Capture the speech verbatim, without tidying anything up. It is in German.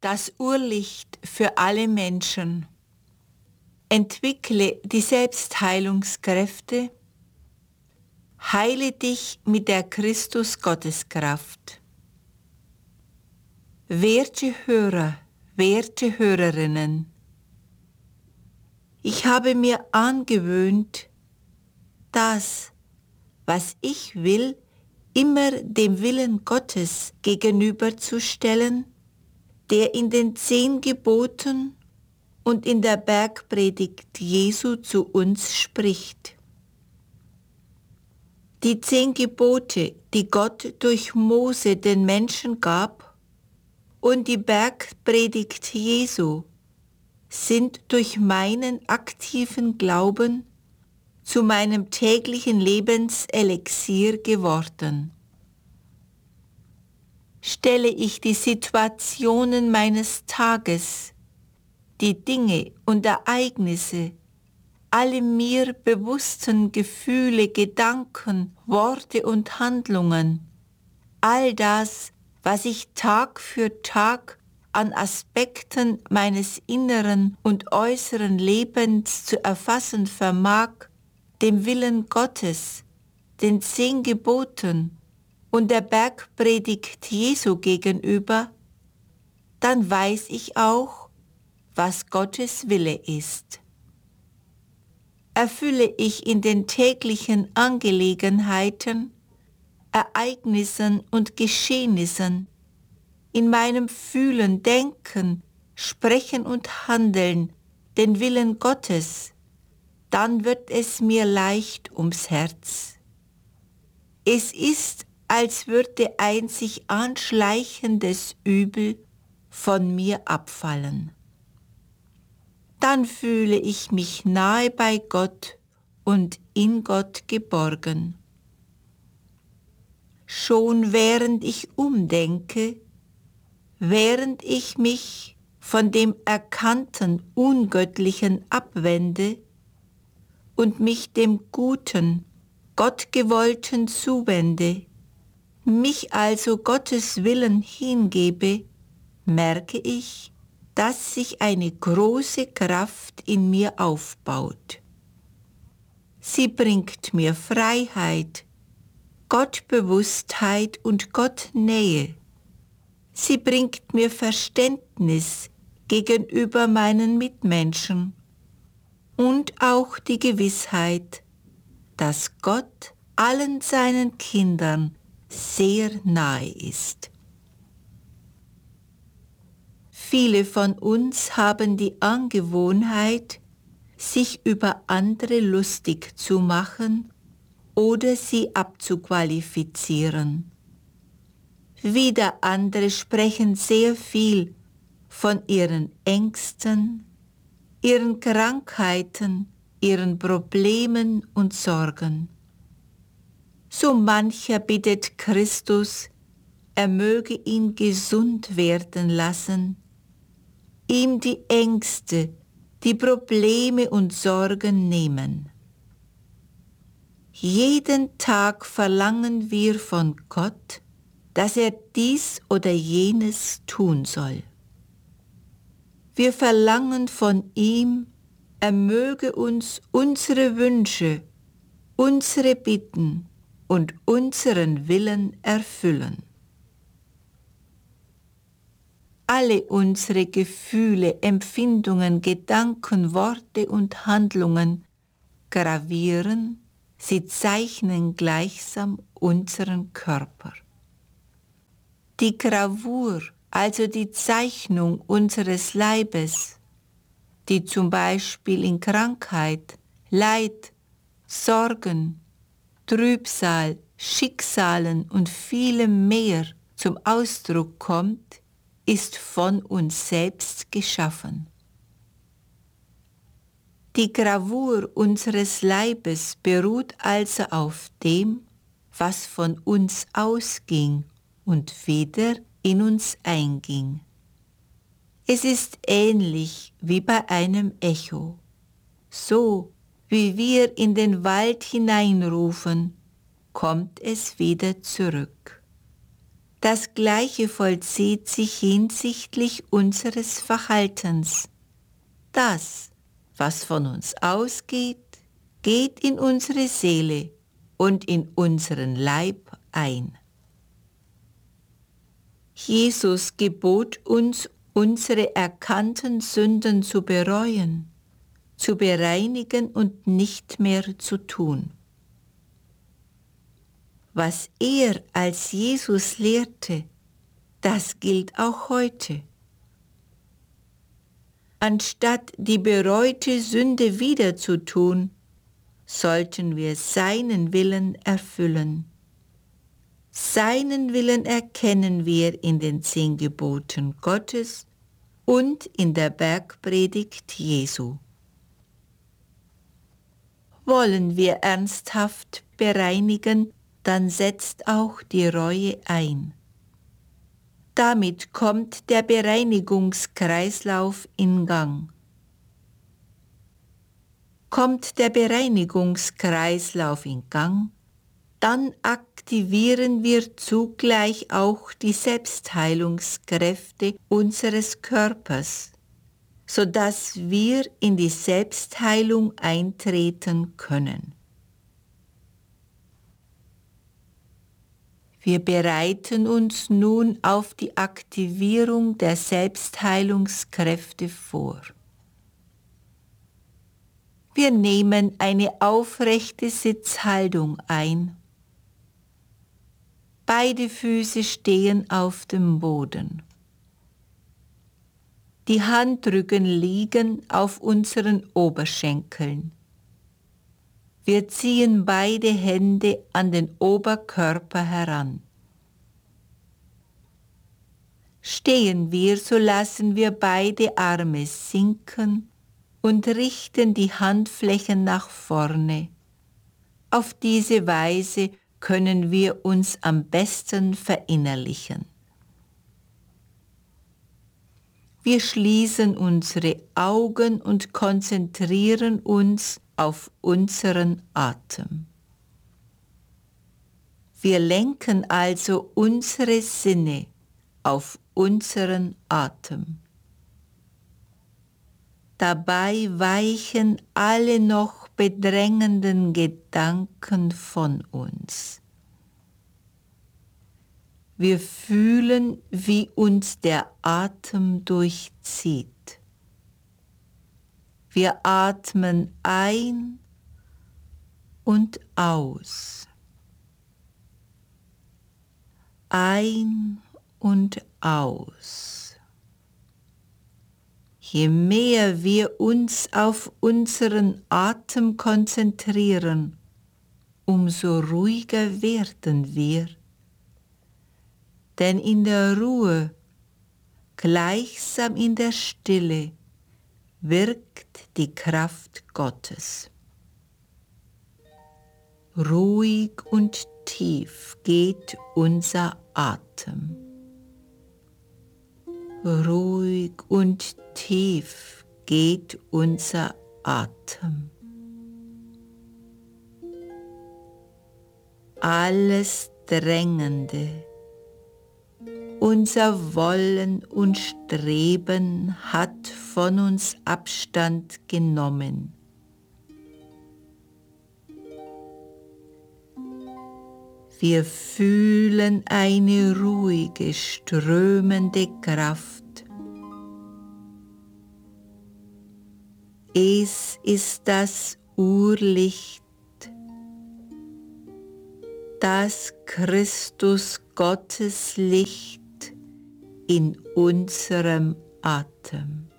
das Urlicht für alle Menschen. Entwickle die Selbstheilungskräfte. Heile dich mit der Christus-Gotteskraft. Werte Hörer, werte Hörerinnen, ich habe mir angewöhnt, das, was ich will, immer dem Willen Gottes gegenüberzustellen, der in den zehn Geboten und in der Bergpredigt Jesu zu uns spricht. Die zehn Gebote, die Gott durch Mose den Menschen gab, und die Bergpredigt Jesu sind durch meinen aktiven Glauben zu meinem täglichen Lebenselixier geworden. Stelle ich die Situationen meines Tages, die Dinge und Ereignisse, alle mir bewussten Gefühle, Gedanken, Worte und Handlungen, all das, was ich Tag für Tag an Aspekten meines inneren und äußeren Lebens zu erfassen vermag, dem Willen Gottes, den zehn Geboten und der Bergpredigt Jesu gegenüber, dann weiß ich auch, was Gottes Wille ist. Erfülle ich in den täglichen Angelegenheiten, Ereignissen und Geschehnissen, in meinem Fühlen, Denken, Sprechen und Handeln den Willen Gottes, dann wird es mir leicht ums Herz. Es ist, als würde ein sich anschleichendes Übel von mir abfallen. Dann fühle ich mich nahe bei Gott und in Gott geborgen. Schon während ich umdenke, während ich mich von dem erkannten Ungöttlichen abwende und mich dem Guten, Gottgewollten zuwende, mich also Gottes Willen hingebe, merke ich, dass sich eine große Kraft in mir aufbaut. Sie bringt mir Freiheit, Gottbewusstheit und Gottnähe. Sie bringt mir Verständnis gegenüber meinen Mitmenschen und auch die Gewissheit, dass Gott allen seinen Kindern sehr nahe ist. Viele von uns haben die Angewohnheit, sich über andere lustig zu machen oder sie abzuqualifizieren. Wieder andere sprechen sehr viel von ihren Ängsten, ihren Krankheiten, ihren Problemen und Sorgen. So mancher bittet Christus, er möge ihn gesund werden lassen, ihm die Ängste, die Probleme und Sorgen nehmen. Jeden Tag verlangen wir von Gott, dass er dies oder jenes tun soll. Wir verlangen von ihm, er möge uns unsere Wünsche, unsere Bitten und unseren Willen erfüllen. Alle unsere Gefühle, Empfindungen, Gedanken, Worte und Handlungen gravieren, sie zeichnen gleichsam unseren Körper. Die Gravur, also die Zeichnung unseres Leibes, die zum Beispiel in Krankheit, Leid, Sorgen, Trübsal, Schicksalen und vielem mehr zum Ausdruck kommt, ist von uns selbst geschaffen. Die Gravur unseres Leibes beruht also auf dem, was von uns ausging und wieder in uns einging. Es ist ähnlich wie bei einem Echo. So wie wir in den Wald hineinrufen, kommt es wieder zurück. Das Gleiche vollzieht sich hinsichtlich unseres Verhaltens. Das, was von uns ausgeht, geht in unsere Seele und in unseren Leib ein. Jesus gebot uns, unsere erkannten Sünden zu bereuen, zu bereinigen und nicht mehr zu tun. Was er als Jesus lehrte, das gilt auch heute. Anstatt die bereute Sünde wieder zu tun, sollten wir seinen Willen erfüllen. Seinen Willen erkennen wir in den zehn Geboten Gottes und in der Bergpredigt Jesu. Wollen wir ernsthaft bereinigen, dann setzt auch die Reue ein. Damit kommt der Bereinigungskreislauf in Gang. Kommt der Bereinigungskreislauf in Gang, dann aktivieren wir zugleich auch die Selbstheilungskräfte unseres Körpers, sodass wir in die Selbstheilung eintreten können. Wir bereiten uns nun auf die Aktivierung der Selbstheilungskräfte vor. Wir nehmen eine aufrechte Sitzhaltung ein. Beide Füße stehen auf dem Boden. Die Handrücken liegen auf unseren Oberschenkeln. Wir ziehen beide Hände an den Oberkörper heran. Stehen wir, so lassen wir beide Arme sinken und richten die Handflächen nach vorne. Auf diese Weise können wir uns am besten verinnerlichen. Wir schließen unsere Augen und konzentrieren uns auf unseren Atem. Wir lenken also unsere Sinne auf unseren Atem. Dabei weichen alle noch bedrängenden Gedanken von uns. Wir fühlen, wie uns der Atem durchzieht. Wir atmen ein und aus. Ein und aus. Je mehr wir uns auf unseren Atem konzentrieren, umso ruhiger werden wir. Denn in der Ruhe, gleichsam in der Stille, wirkt die Kraft Gottes. Ruhig und tief geht unser Atem. Ruhig und tief geht unser Atem. Alles Drängende, unser Wollen und Streben hat von uns Abstand genommen. Wir fühlen eine ruhige, strömende Kraft. Es ist das Urlicht, das Christus Gottes Licht in unserem Atem.